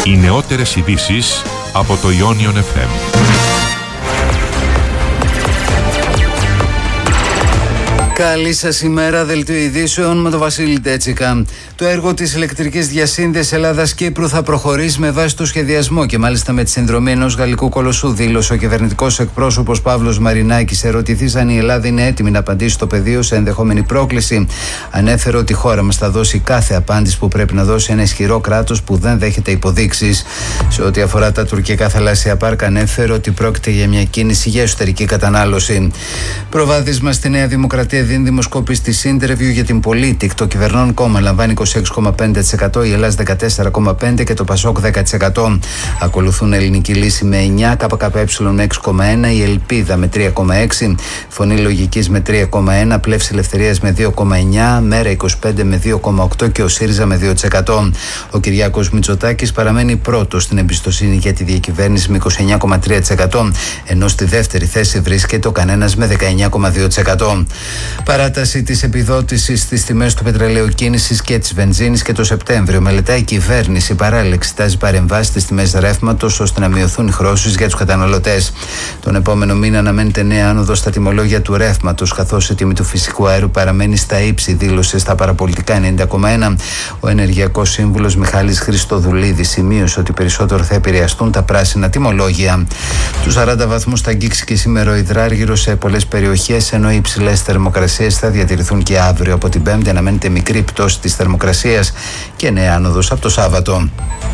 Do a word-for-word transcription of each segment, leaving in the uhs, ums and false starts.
Οι νεότερες ειδήσεις από το Ionion εφ εμ. Καλή σας ημέρα, δελτίο ειδήσεων με τον Βασίλη Τέτσικα. Το έργο της ηλεκτρικής διασύνδεσης Ελλάδας-Κύπρου θα προχωρήσει με βάση το σχεδιασμό και μάλιστα με τη συνδρομή ενός γαλλικού κολοσσού, δήλωσε ο κυβερνητικός εκπρόσωπος Παύλος Μαρινάκης. Ερωτηθείς αν η Ελλάδα είναι έτοιμη να απαντήσει στο πεδίο σε ενδεχόμενη πρόκληση. Ανέφερε ότι η χώρα μας θα δώσει κάθε απάντηση που πρέπει να δώσει ένα ισχυρό κράτος που δεν δέχεται υποδείξεις. Σε ό,τι αφορά τα τουρκικά θαλάσσια πάρκα, ανέφερε ότι πρόκειται για μια κίνηση για εσωτερική κατανάλωση. Προβάδισμα στη Νέα Δημοκρατία δίνει δημοσκόπηση της Interview για την Πολίτικ. Το κυβερνών κόμμα λαμβάνει είκοσι έξι κόμμα πέντε τοις εκατό, η Ελλάς δεκατέσσερα κόμμα πέντε τοις εκατό και το Πασόκ δέκα τοις εκατό. Ακολουθούν Ελληνική Λύση με εννιά, ΚΚΕ έξι κόμμα ένα, η Ελπίδα με τρία κόμμα έξι, Φωνή Λογικής με τρία κόμμα ένα, Πλεύση Ελευθερίας με δύο κόμμα εννιά, Μέρα είκοσι πέντε με δύο κόμμα οκτώ και ο ΣΥΡΙΖΑ με δύο τοις εκατό. Ο Κυριάκος Μητσοτάκης παραμένει πρώτος στην εμπιστοσύνη για τη διακυβέρνηση με είκοσι εννιά κόμμα τρία τοις εκατό, ενώ στη δεύτερη θέση βρίσκεται ο Κανένας με δεκαεννιά κόμμα δύο τοις εκατό. Παράταση της επιδότησης στις τιμές του πετρελαίου κίνησης και της βενζίνης και το Σεπτέμβριο. Μελετάει η κυβέρνηση παράλληλα εξετάζει παρεμβάσεις στις τιμές ρεύματος ώστε να μειωθούν οι χρώσεις για τους καταναλωτές. Τον επόμενο μήνα αναμένεται νέα άνοδος στα τιμολόγια του ρεύματος, καθώς η τιμή του φυσικού αερίου παραμένει στα ύψη, δήλωσε στα παραπολιτικά ενενήντα κόμμα ένα. Ο ενεργειακός σύμβουλος Μιχάλης Χριστοδουλίδης σημείωσε ότι περισσότερο θα επηρεαστούν τα πράσινα τιμολόγια. Τους σαράντα βαθμούς θα αγγίξει και σήμερα ο υδράργυρος σε πολλές περιοχές, ενώ οι υψηλές θερμοκρασίες θα διατηρηθούν και αύριο. Από την Πέμπτη αναμένεται μικρή πτώση της θερμοκρασίας και νέα άνοδος από το Σάββατο.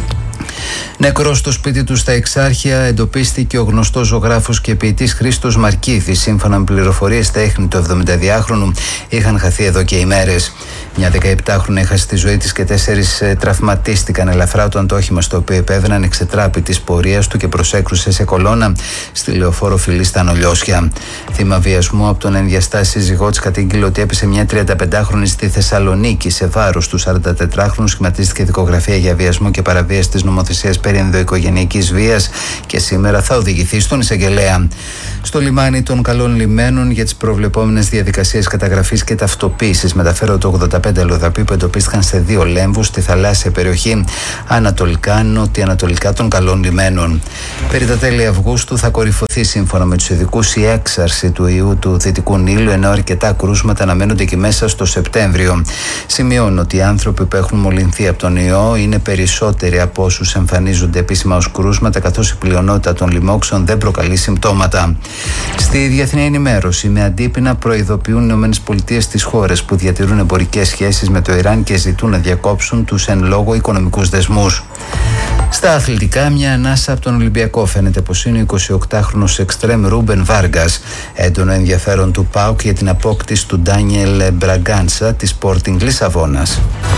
Νεκρός στο σπίτι του στα Εξάρχεια εντοπίστηκε ο γνωστός ζωγράφος και ποιητής Χρήστος Μαρκίδης. Σύμφωνα με πληροφορίες, τα ίχνη του εβδομηνταδυάχρονου είχαν χαθεί εδώ και ημέρες. Μια δεκαεπτάχρονη έχασε τη ζωή της και τέσσερις ε, τραυματίστηκαν ελαφρά όταν το όχημα στο οποίο επέβαιναν εξετράπη της πορείας του και προσέκρουσε σε κολόνα στη λεωφόρο Φιλή στα Νολιώσια. Θύμα βιασμού από τον ενδιαστάσει σύζυγό της κατήγγειλε ότι έπεσε μια τριανταπεντάχρονη στη Θεσσαλονίκη σε βάρος του σαραντατετράχρονου. Σχηματίστηκε δικογραφία για βιασμό και παραβίαση της νομοθεσίας περί ενδοοικογενειακής βίας και σήμερα θα οδηγηθεί στον εισαγγελέα. Στο λιμάνι των Καλών Λιμένων για τις προβλεπόμενες διαδικασίες καταγραφής και ταυτοποίησης μεταφέρονται το ογδόντα πέντε αλλοδαποί που εντοπίστηκαν σε δύο λέμβους στη θαλάσσια περιοχή ανατολικά νοτιοανατολικά των Καλών Λιμένων. Περί τα τέλη Αυγούστου θα κορυφωθεί σύμφωνα με τους ειδικούς η έξαρση του ιού του Δυτικού Νείλου, ενώ αρκετά κρούσματα αναμένονται και μέσα στο Σεπτέμβριο. Σημειώνω ότι οι άνθρωποι που έχουν μολυνθεί από τον ιό είναι περισσότεροι από όσους εμφανίζονται επίσημα ως κρούσματα, καθώς η πλειονότητα των λοιμόξεων δεν προκαλεί συμπτώματα. Στη διεθνή ενημέρωση, με αντίπεινα προειδοποιούν οι ΗΠΑ τις χώρες που διατηρούν εμπορικές σχέσεις με το Ιράν και ζητούν να διακόψουν τους εν λόγω οικονομικούς δεσμούς. Στα αθλητικά, μια ανάσα από τον Ολυμπιακό φαίνεται πως είναι ο εικοσιοκτάχρονος εξτρέμ Ρούμπεν Βάργκας. Έντονο ενδιαφέρον του ΠΑΟΚ για την απόκτηση του Ντάνιελ Μπραγκάντσα της Sporting Λισαβόνας.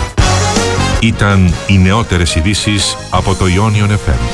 Ήταν οι νεότερες ειδήσεις από το Ionion εφ εμ.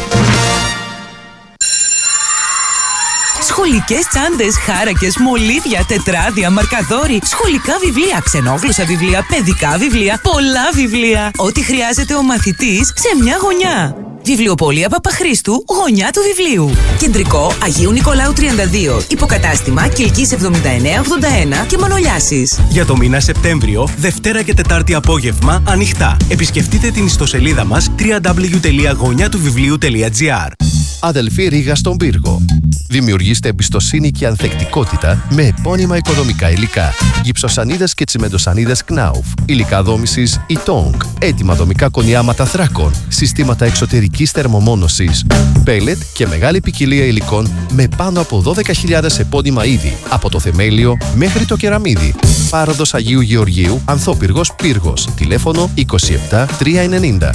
Σχολικές τσάντες, χάρακες, μολύβια, τετράδια, μαρκαδόροι, σχολικά βιβλία, ξενόγλωσσα βιβλία, παιδικά βιβλία, πολλά βιβλία. Ό,τι χρειάζεται ο μαθητής σε μια γωνιά. Βιβλιοπωλεία Παπαχρήστου, γωνιά του βιβλίου. Κεντρικό Αγίου Νικολάου τριάντα δύο. Υποκατάστημα Κιλκής εβδομήντα εννέα ογδόντα ένα και Μανολιάσης. Για το μήνα Σεπτέμβριο, Δευτέρα και Τετάρτη απόγευμα ανοιχτά. Επισκεφτείτε την ιστοσελίδα μας double-u double-u double-u τελεία γωνιά του βιβλίου τελεία gr. Αδελφή Ρήγα στον Πύργο. Δημιουργήστε εμπιστοσύνη και ανθεκτικότητα με επώνυμα οικοδομικά υλικά. Γυψοσανίδες και τσιμεντοσανίδες Knauf. Υλικά δόμησης Itong. Έτοιμα δομικά κονιάματα θράκων. Συστήματα εξωτερικής θερμομόνωσης. Πέλετ και μεγάλη ποικιλία υλικών με πάνω από δώδεκα χιλιάδες επώνυμα είδη. Από το θεμέλιο μέχρι το κεραμίδι. Πάροδος Αγίου Γεωργίου, Ανθόπυργος Πύργος. Τηλέφωνο είκοσι επτά τριακόσια ενενήντα.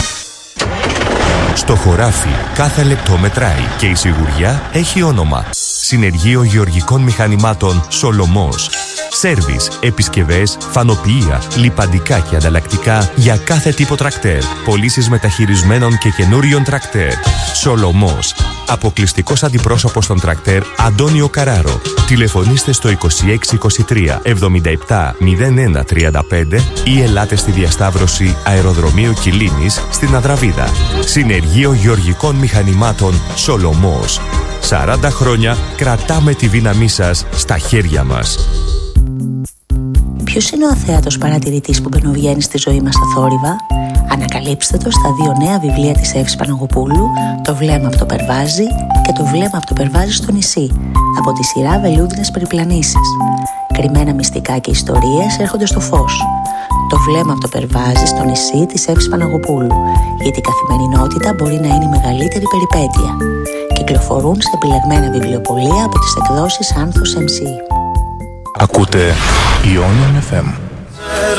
Στο χωράφι κάθε λεπτό μετράει και η σιγουριά έχει όνομα. Συνεργείο Γεωργικών Μηχανημάτων Σολομός. Σέρβις, επισκευές, φανοποιεία, λιπαντικά και ανταλλακτικά για κάθε τύπο τρακτέρ. Πωλήσεις μεταχειρισμένων και καινούριων τρακτέρ. Σολομός. Αποκλειστικός αντιπρόσωπος των τρακτέρ Αντώνιο Καράρο. Τηλεφωνήστε στο είκοσι έξι είκοσι τρία εβδομήντα επτά μηδέν ένα τριάντα πέντε ή ελάτε στη διασταύρωση Αεροδρομίου Κιλίνης στην Αδραβίδα. Συνεργείο Γεωργικών Μηχανημάτων Σολομός. σαράντα χρόνια κρατάμε τη δύναμή σας στα χέρια μας. Ποιος είναι ο αθέατος παρατηρητής που μπαινοβγαίνει στη ζωή μας στα θόρυβα? Ανακαλύψτε το στα δύο νέα βιβλία της Εύης Παναγοπούλου, «Το βλέμμα από το Περβάζι» και «Το βλέμμα από το Περβάζι στο νησί», από τη σειρά Βελούδινες Περιπλανήσεις. Κρυμμένα μυστικά και ιστορίες έρχονται στο φως. «Το βλέμμα από το Περβάζι στο νησί» της Εύης Παναγοπούλου, γιατί η καθημερινότητα μπορεί να είναι η μεγαλύτερη περιπέτεια. Κυκλοφορούν σε επιλεγμένα βιβλιοπωλεία από τις εκδόσεις Άνθος εμ σι. Ακούτε Ionian εφ εμ.